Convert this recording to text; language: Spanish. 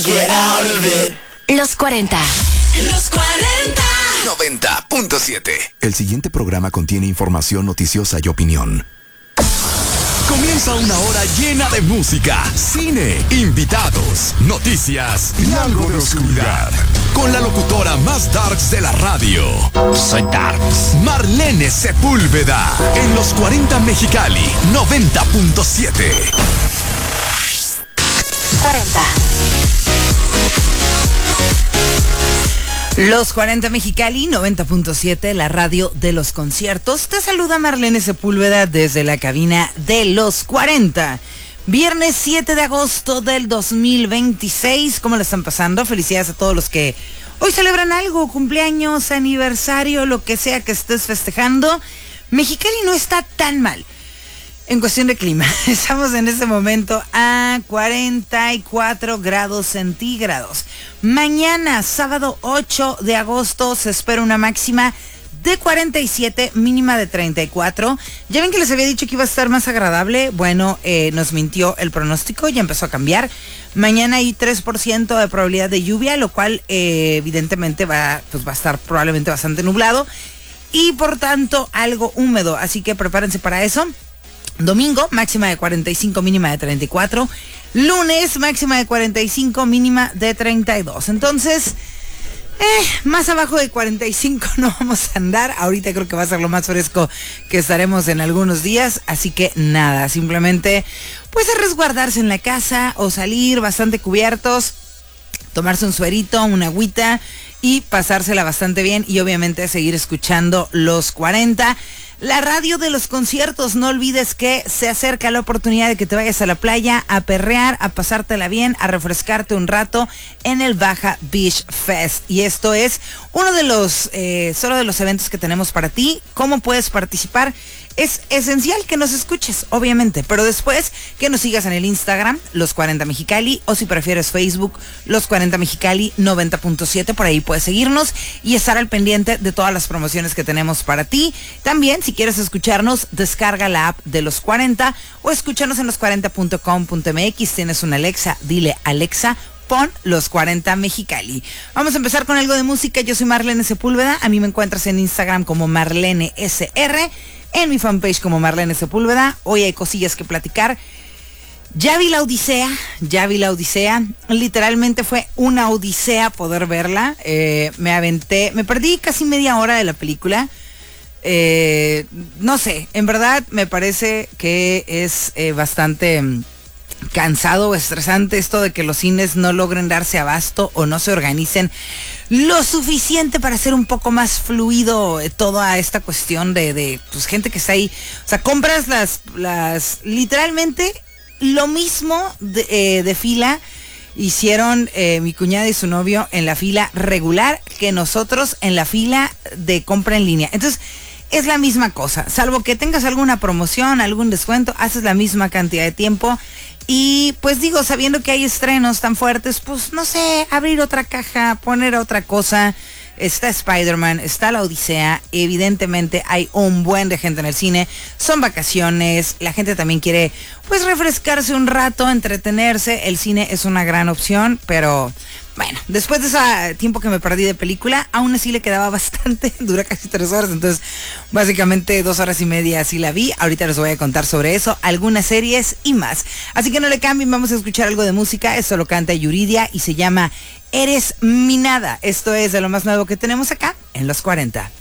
Get out of it. Los 40. Los 40. 90.7. El siguiente programa contiene información noticiosa y opinión. Comienza una hora llena de música, cine, invitados, noticias y algo de oscuridad. Con la locutora más darks de la radio. Soy Darks. Marlene Sepúlveda. En los 40 Mexicali, 90.7. 40. Los 40 Mexicali, 90.7, la radio de los conciertos. Te saluda Marlene Sepúlveda desde la cabina de los 40. Viernes 7 de agosto del 2026. ¿Cómo la están pasando? Felicidades a todos los que hoy celebran algo, cumpleaños, aniversario, lo que sea que estés festejando. Mexicali no está tan mal. En cuestión de clima, estamos en este momento a 44 grados centígrados. Mañana, sábado 8 de agosto, se espera una máxima de 47, mínima de 34. Ya ven que les había dicho que iba a estar más agradable. Bueno, nos mintió el pronóstico, ya empezó a cambiar. Mañana hay 3% de probabilidad de lluvia, lo cual evidentemente va a estar probablemente bastante nublado y por tanto algo húmedo. Así que prepárense para eso. Domingo, máxima de 45, mínima de 34. Lunes, máxima de 45, mínima de 32. Entonces, más abajo de 45 no vamos a andar. Ahorita creo que va a ser lo más fresco que estaremos en algunos días. Así que nada, simplemente pues a resguardarse en la casa o salir bastante cubiertos, tomarse un suerito, una agüita y pasársela bastante bien. Y obviamente seguir escuchando los 40. La radio de los conciertos, no olvides que se acerca la oportunidad de que te vayas a la playa, a perrear, a pasártela bien, a refrescarte un rato en el Baja Beach Fest. Y esto es uno de los, solo de los eventos que tenemos para ti. ¿Cómo puedes participar? Es esencial que nos escuches, obviamente, pero después que nos sigas en el Instagram, Los 40 Mexicali, o si prefieres Facebook, Los 40 Mexicali 90.7, por ahí puedes seguirnos y estar al pendiente de todas las promociones que tenemos para ti. También, si quieres escucharnos, descarga la app de Los 40 o escúchanos en los40.com.mx. Tienes una Alexa, dile Alexa, pon Los 40 Mexicali. Vamos a empezar con algo de música. Yo soy Marlene Sepúlveda. A mí me encuentras en Instagram como Marlene SR. En mi fanpage como Marlene Sepúlveda. Hoy hay cosillas que platicar. Ya vi la Odisea. Literalmente fue una odisea poder verla. Me perdí casi media hora de la película. No sé, en verdad me parece que es bastante cansado o estresante esto de que los cines no logren darse abasto o no se organicen lo suficiente para hacer un poco más fluido toda esta cuestión de pues, gente que está ahí. O sea, compras las literalmente lo mismo de fila hicieron mi cuñada y su novio en la fila regular que nosotros en la fila de compra en línea. Entonces, es la misma cosa, salvo que tengas alguna promoción, algún descuento, haces la misma cantidad de tiempo. Y pues digo, sabiendo que hay estrenos tan fuertes, pues no sé, abrir otra caja, poner otra cosa. Está Spider-Man, está la Odisea, evidentemente hay un buen de gente en el cine, son vacaciones, la gente también quiere pues refrescarse un rato, entretenerse, el cine es una gran opción, pero bueno, después de ese tiempo que me perdí de película, aún así le quedaba bastante, dura casi 3 horas, entonces básicamente 2 horas y media así la vi. Ahorita les voy a contar sobre eso, algunas series y más. Así que no le cambien, vamos a escuchar algo de música. Esto lo canta Yuridia y se llama Eres mi nada. Esto es de lo más nuevo que tenemos acá en Los 40.